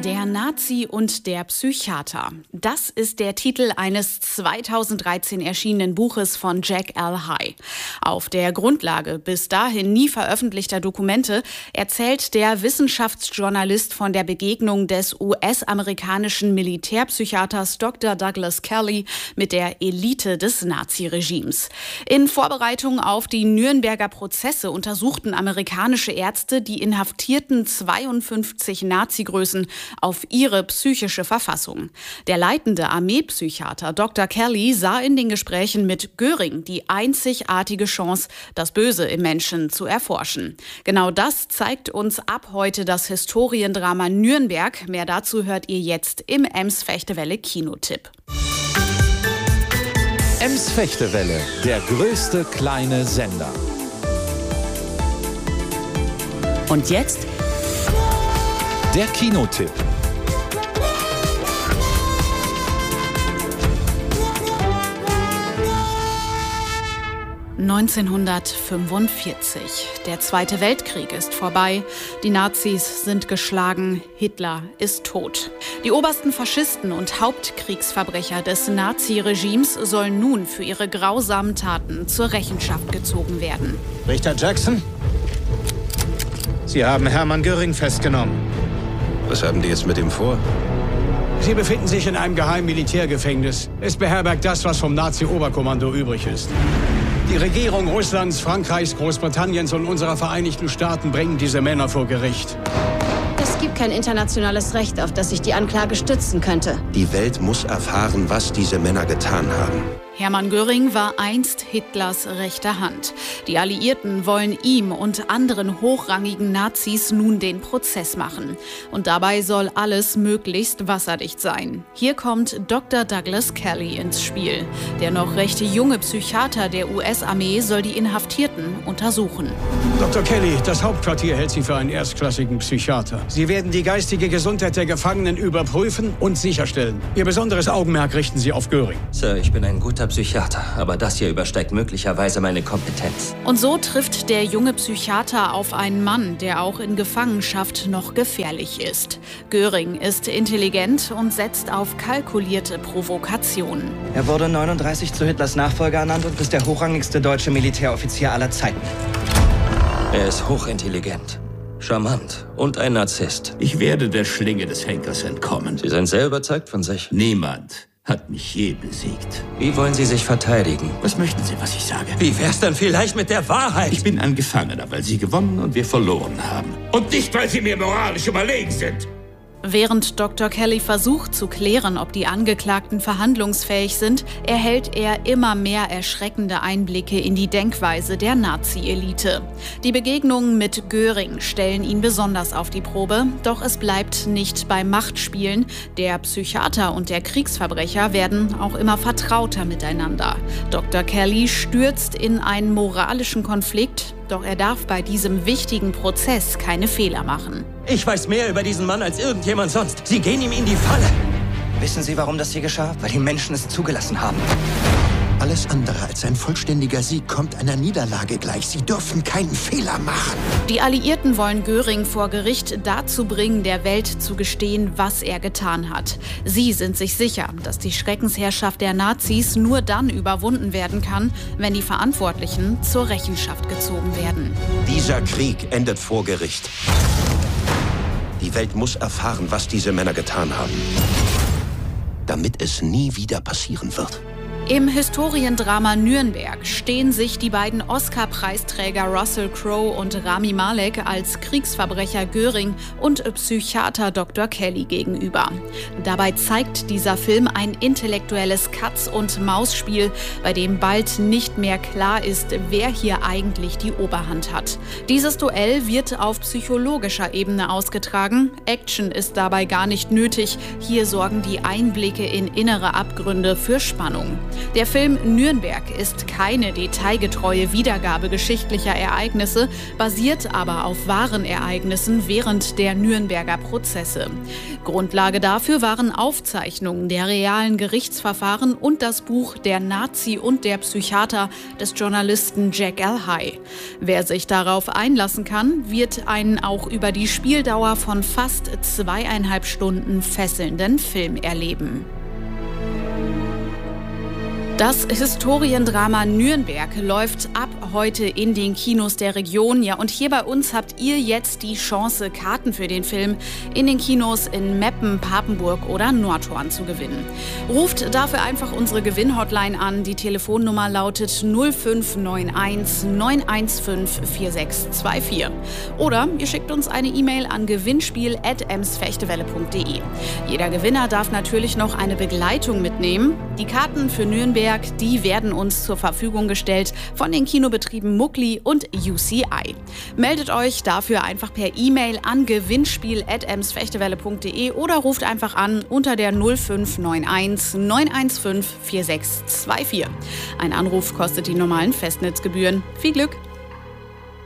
Der Nazi und der Psychiater. Das ist der Titel eines 2013 erschienenen Buches von Jack L. High. Auf der Grundlage bis dahin nie veröffentlichter Dokumente erzählt der Wissenschaftsjournalist von der Begegnung des US-amerikanischen Militärpsychiaters Dr. Douglas Kelly mit der Elite des Naziregimes. In Vorbereitung auf die Nürnberger Prozesse untersuchten amerikanische Ärzte die inhaftierten 52 Nazi-Größen auf ihre psychische Verfassung. Der leitende Armeepsychiater Dr. Kelly sah in den Gesprächen mit Göring die einzigartige Chance, das Böse im Menschen zu erforschen. Genau das zeigt uns ab heute das Historiendrama Nürnberg. Mehr dazu hört ihr jetzt im Ems-Fechtewelle Kinotipp. Ems-Fechtewelle, der größte kleine Sender. Und jetzt der Kinotipp. (1945). Der Zweite Weltkrieg ist vorbei. Die Nazis sind geschlagen. Hitler ist tot. Die obersten Faschisten und Hauptkriegsverbrecher des Naziregimes sollen nun für ihre grausamen Taten zur Rechenschaft gezogen werden. Richter Jackson? Sie haben Hermann Göring festgenommen. Was haben die jetzt mit ihm vor? Sie befinden sich in einem geheimen Militärgefängnis. Es beherbergt das, was vom Nazi-Oberkommando übrig ist. Die Regierung Russlands, Frankreichs, Großbritanniens und unserer Vereinigten Staaten bringen diese Männer vor Gericht. Es gibt kein internationales Recht, auf das sich die Anklage stützen könnte. Die Welt muss erfahren, was diese Männer getan haben. Hermann Göring war einst Hitlers rechte Hand. Die Alliierten wollen ihm und anderen hochrangigen Nazis nun den Prozess machen. Und dabei soll alles möglichst wasserdicht sein. Hier kommt Dr. Douglas Kelly ins Spiel. Der noch recht junge Psychiater der US-Armee soll die Inhaftierten untersuchen. Dr. Kelly, das Hauptquartier hält Sie für einen erstklassigen Psychiater. Sie werden die geistige Gesundheit der Gefangenen überprüfen und sicherstellen. Ihr besonderes Augenmerk richten Sie auf Göring. Sir, ich bin ein guter Psychiater, aber das hier übersteigt möglicherweise meine Kompetenz. Und so trifft der junge Psychiater auf einen Mann, der auch in Gefangenschaft noch gefährlich ist. Göring ist intelligent und setzt auf kalkulierte Provokationen. Er wurde 1939 zu Hitlers Nachfolger ernannt und ist der hochrangigste deutsche Militäroffizier aller Zeiten. Er ist hochintelligent, charmant und ein Narzisst. Ich werde der Schlinge des Henkers entkommen. Sie sind sehr überzeugt von sich. Niemand hat mich je besiegt. Wie wollen Sie sich verteidigen? Was möchten Sie, was ich sage? Wie wär's dann vielleicht mit der Wahrheit? Ich bin ein Gefangener, weil Sie gewonnen und wir verloren haben. Und nicht, weil Sie mir moralisch überlegen sind. Während Dr. Kelly versucht zu klären, ob die Angeklagten verhandlungsfähig sind, erhält er immer mehr erschreckende Einblicke in die Denkweise der Nazi-Elite. Die Begegnungen mit Göring stellen ihn besonders auf die Probe, doch es bleibt nicht bei Machtspielen. Der Psychiater und der Kriegsverbrecher werden auch immer vertrauter miteinander. Dr. Kelly stürzt in einen moralischen Konflikt, doch er darf bei diesem wichtigen Prozess keine Fehler machen. Ich weiß mehr über diesen Mann als irgendjemand sonst. Sie gehen ihm in die Falle. Wissen Sie, warum das hier geschah? Weil die Menschen es zugelassen haben. Alles andere als ein vollständiger Sieg kommt einer Niederlage gleich. Sie dürfen keinen Fehler machen. Die Alliierten wollen Göring vor Gericht dazu bringen, der Welt zu gestehen, was er getan hat. Sie sind sich sicher, dass die Schreckensherrschaft der Nazis nur dann überwunden werden kann, wenn die Verantwortlichen zur Rechenschaft gezogen werden. Dieser Krieg endet vor Gericht. Die Welt muss erfahren, was diese Männer getan haben, damit es nie wieder passieren wird. Im Historiendrama Nürnberg stehen sich die beiden Oscar-Preisträger Russell Crowe und Rami Malek als Kriegsverbrecher Göring und Psychiater Dr. Kelly gegenüber. Dabei zeigt dieser Film ein intellektuelles Katz-und-Maus-Spiel, bei dem bald nicht mehr klar ist, wer hier eigentlich die Oberhand hat. Dieses Duell wird auf psychologischer Ebene ausgetragen. Action ist dabei gar nicht nötig. Hier sorgen die Einblicke in innere Abgründe für Spannung. Der Film Nürnberg ist keine detailgetreue Wiedergabe geschichtlicher Ereignisse, basiert aber auf wahren Ereignissen während der Nürnberger Prozesse. Grundlage dafür waren Aufzeichnungen der realen Gerichtsverfahren und das Buch Der Nazi und der Psychiater des Journalisten Jack L. High. Wer sich darauf einlassen kann, wird einen auch über die Spieldauer von fast 2,5 Stunden fesselnden Film erleben. Das Historiendrama Nürnberg läuft ab heute in den Kinos der Region. Ja, und hier bei uns habt ihr jetzt die Chance, Karten für den Film in den Kinos in Meppen, Papenburg oder Nordhorn zu gewinnen. Ruft dafür einfach unsere Gewinnhotline an. Die Telefonnummer lautet 0591 915 4624. Oder ihr schickt uns eine E-Mail an gewinnspiel@emsfechtewelle.de. Jeder Gewinner darf natürlich noch eine Begleitung mitnehmen. Die Karten für Nürnberg, die werden uns zur Verfügung gestellt von den Kinobetrieben Muckli und UCI. Meldet euch dafür einfach per E-Mail an gewinnspiel@emsfechtewelle.de oder ruft einfach an unter der 0591 915 4624. Ein Anruf kostet die normalen Festnetzgebühren. Viel Glück!